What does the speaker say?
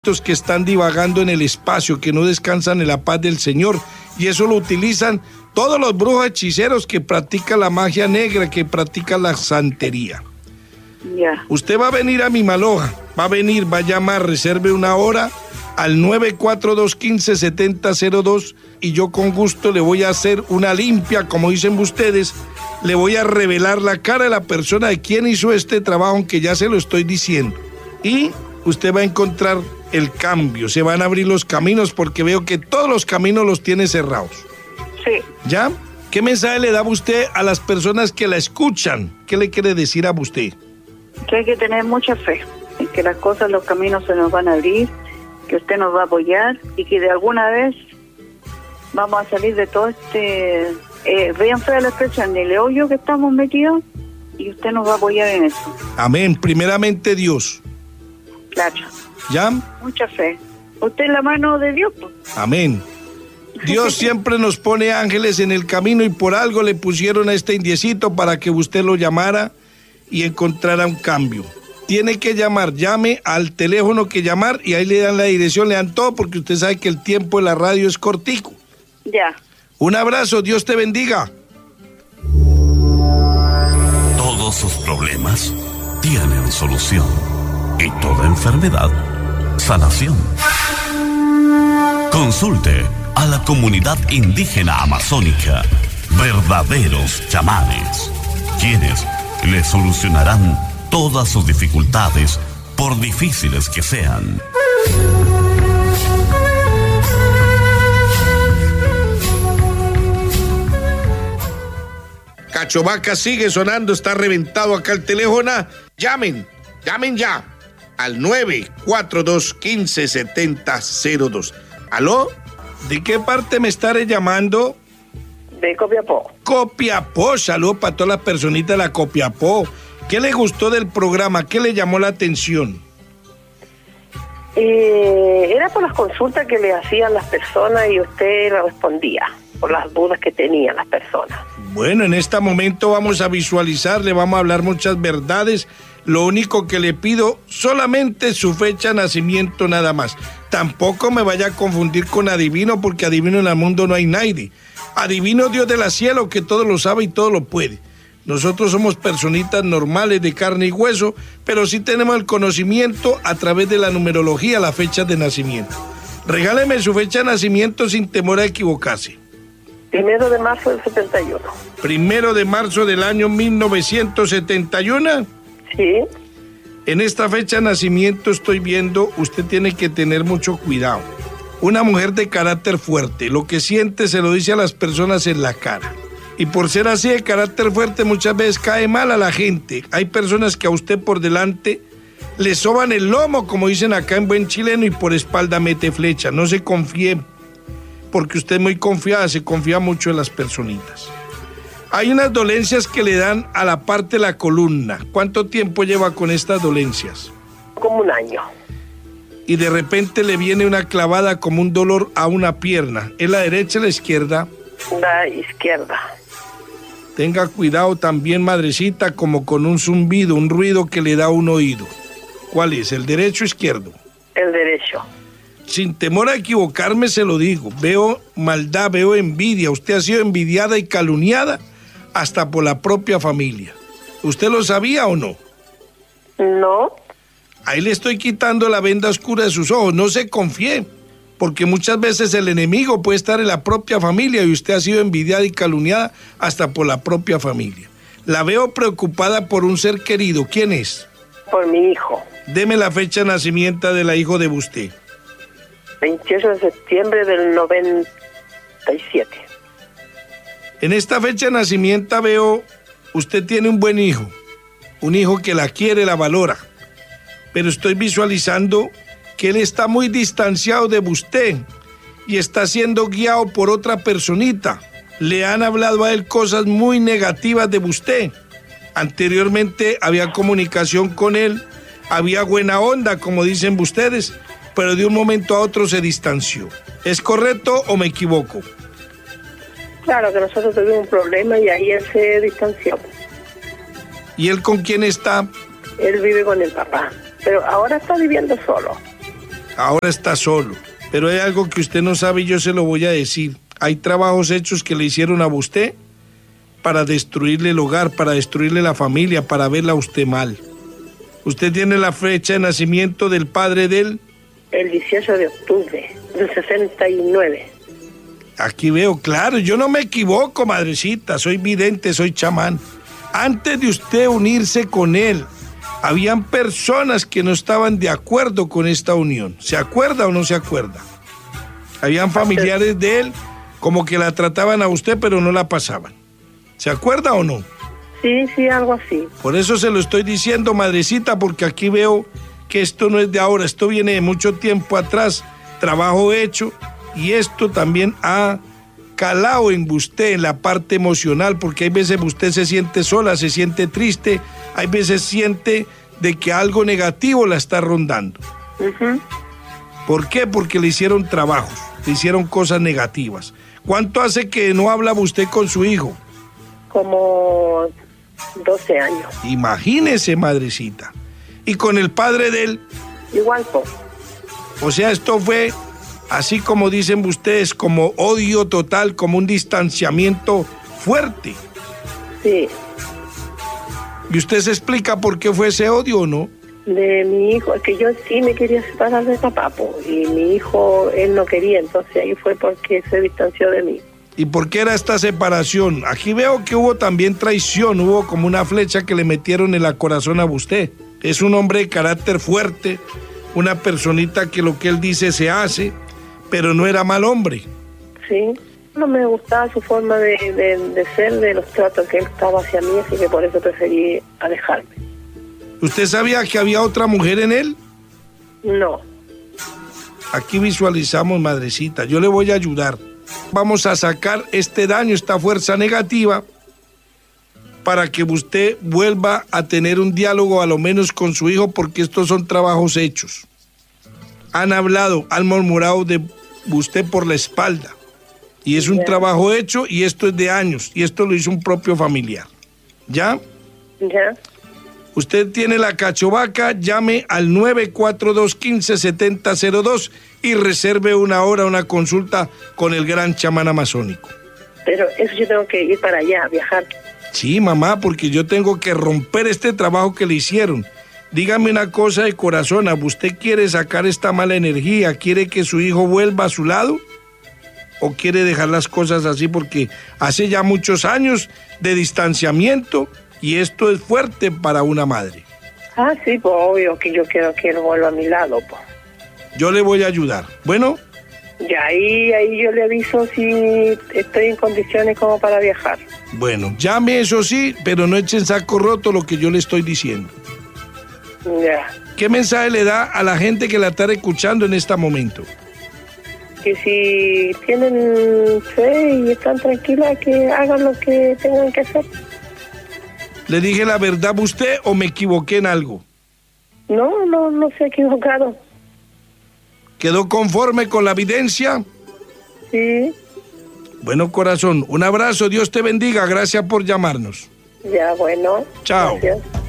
que están divagando en el espacio, que no descansan en la paz del Señor, y eso lo utilizan todos los brujos hechiceros que practican la magia negra, que practican la santería. Ya. Usted va a venir a Mimaloja, va a llamar, reserve una hora al 942-15-7002 y yo con gusto le voy a hacer una limpia, como dicen ustedes, le voy a revelar la cara de la persona de quien hizo este trabajo, aunque ya se lo estoy diciendo. Y usted va a encontrar el cambio, se van a abrir los caminos porque veo que todos los caminos los tiene cerrados. Sí. ¿Ya? ¿Qué mensaje le da usted a las personas que la escuchan? ¿Qué le quiere decir a usted? Que hay que tener mucha fe, en que las cosas, los caminos se nos van a abrir, que usted nos va a apoyar y que de alguna vez vamos a salir de todo vean fea la expresión, el hoyo que estamos metidos, y usted nos va a apoyar en eso. Amén, primeramente Dios. Claro. ¿Ya? Mucha fe. Usted es la mano de Dios, pues. Amén. Dios siempre nos pone ángeles en el camino y por algo le pusieron a este indiecito para que usted lo llamara y encontrara un cambio. Tiene que llamar, llame al teléfono que llamar y ahí le dan la dirección, le dan todo porque usted sabe que el tiempo de la radio es cortico. Ya. Un abrazo, Dios te bendiga. Todos sus problemas tienen solución y toda enfermedad, sanación. Consulte a la comunidad indígena amazónica, verdaderos chamanes, quienes le solucionarán todas sus dificultades, por difíciles que sean. Cachovaca sigue sonando, está reventado acá el teléfono. Llamen ya al 942-15-7002. ¿Aló? ¿De qué parte me estaré llamando? De Copiapó. Copiapó, saludos para todas las personitas de la Copiapó. ¿Qué le gustó del programa? ¿Qué le llamó la atención? Era por las consultas que le hacían las personas y usted le respondía por las dudas que tenían las personas. Bueno, en este momento vamos a visualizar, le vamos a hablar muchas verdades. Lo único que le pido, solamente su fecha de nacimiento nada más. Tampoco me vaya a confundir con adivino, porque adivino en el mundo no hay nadie. Adivino Dios de la cielo, que todo lo sabe y todo lo puede. Nosotros somos personitas normales de carne y hueso, pero sí tenemos el conocimiento a través de la numerología, la fecha de nacimiento. Regáleme su fecha de nacimiento sin temor a equivocarse. 1 de marzo del 71. 1 de marzo del año 1971. Sí. En esta fecha de nacimiento estoy viendo, usted tiene que tener mucho cuidado. Una mujer de carácter fuerte, lo que siente se lo dice a las personas en la cara. Y por ser así de carácter fuerte muchas veces cae mal a la gente. Hay personas que a usted por delante le soban el lomo, como dicen acá en buen chileno, y por espalda mete flecha. No se confíe, porque usted es muy confiada, se confía mucho en las personitas. Hay unas dolencias que le dan a la parte de la columna. ¿Cuánto tiempo lleva con estas dolencias? Como un año. Y de repente le viene una clavada como un dolor a una pierna. ¿Es la derecha o la izquierda? La izquierda. Tenga cuidado también, madrecita, como con un zumbido, un ruido que le da a un oído. ¿Cuál es, el derecho o izquierdo? El derecho. Sin temor a equivocarme se lo digo, veo maldad, veo envidia. Usted ha sido envidiada y calumniada hasta por la propia familia. ¿Usted lo sabía o no? No. Ahí le estoy quitando la venda oscura de sus ojos, no se confíe, porque muchas veces el enemigo puede estar en la propia familia y usted ha sido envidiada y calumniada hasta por la propia familia. La veo preocupada por un ser querido. ¿Quién es? Por mi hijo. Deme la fecha de nacimiento de la hijo de usted. 28 de septiembre del 97. En esta fecha de nacimiento veo, usted tiene un buen hijo, un hijo que la quiere, la valora, pero estoy visualizando que él está muy distanciado de usted y está siendo guiado por otra personita. Le han hablado a él cosas muy negativas de usted. Anteriormente había comunicación con él, había buena onda, como dicen ustedes, pero de un momento a otro se distanció. ¿Es correcto o me equivoco? Claro que nosotros tuvimos un problema y ahí él se distanció. ¿Y él con quién está? Él vive con el papá, pero ahora está viviendo solo. Ahora está solo. Pero hay algo que usted no sabe y yo se lo voy a decir. Hay trabajos hechos que le hicieron a usted para destruirle el hogar, para destruirle la familia, para verla a usted mal. ¿Usted tiene la fecha de nacimiento del padre de él? El 18 de octubre del 69. Aquí veo, claro, yo no me equivoco, madrecita, soy vidente, soy chamán. Antes de usted unirse con él, habían personas que no estaban de acuerdo con esta unión. ¿Se acuerda o no se acuerda? Habían familiares de él como que la trataban a usted, pero no la pasaban. ¿Se acuerda o no? Sí, algo así. Por eso se lo estoy diciendo, madrecita, porque aquí veo que esto no es de ahora, esto viene de mucho tiempo atrás, trabajo hecho, y esto también ha calado en usted en la parte emocional, porque hay veces usted se siente sola, se siente triste, hay veces siente de que algo negativo la está rondando. ¿Por qué? Porque le hicieron trabajos, le hicieron cosas negativas. ¿Cuánto hace que no hablaba usted con su hijo? Como 12 años. Imagínese, madrecita. ¿Y con el padre de él? Igual, pues. O sea, esto fue, así como dicen ustedes, como odio total, como un distanciamiento fuerte. Sí. ¿Y usted se explica por qué fue ese odio o no? De mi hijo, es que yo sí me quería separar de papá, po, y mi hijo, él no quería, entonces ahí fue porque se distanció de mí. ¿Y por qué era esta separación? Aquí veo que hubo también traición, hubo como una flecha que le metieron en el corazón a usted. Es un hombre de carácter fuerte, una personita que lo que él dice se hace, pero no era mal hombre. Sí, no me gustaba su forma de ser, de los tratos que él estaba hacia mí, así que por eso preferí alejarme. ¿Usted sabía que había otra mujer en él? No. Aquí visualizamos, madrecita, yo le voy a ayudar. Vamos a sacar este daño, esta fuerza negativa, para que usted vuelva a tener un diálogo a lo menos con su hijo, porque estos son trabajos hechos. Han hablado, han murmurado de usted por la espalda, y es un trabajo hecho, y esto es de años, y esto lo hizo un propio familiar. ¿Ya? Ya. Usted tiene la cachovaca, llame al 942-157002 y reserve una hora, una consulta con el gran chamán amazónico. Pero eso yo tengo que ir para allá, viajar. Sí, mamá, porque yo tengo que romper este trabajo que le hicieron. Dígame una cosa de corazón, ¿usted quiere sacar esta mala energía? ¿Quiere que su hijo vuelva a su lado? ¿O quiere dejar las cosas así? Porque hace ya muchos años de distanciamiento y esto es fuerte para una madre. Ah, sí, pues obvio que yo quiero que él vuelva a mi lado, pues. Yo le voy a ayudar. Bueno. Ya, ahí yo le aviso si estoy en condiciones como para viajar. Bueno, llame, eso sí, pero no echen saco roto lo que yo le estoy diciendo. Ya. ¿Qué mensaje le da a la gente que la está escuchando en este momento? Que si tienen fe y están tranquilas, que hagan lo que tengan que hacer. ¿Le dije la verdad a usted o me equivoqué en algo? No se ha equivocado. ¿Quedó conforme con la evidencia? Sí. Bueno, corazón, un abrazo, Dios te bendiga, gracias por llamarnos. Ya, bueno. Chao. Gracias.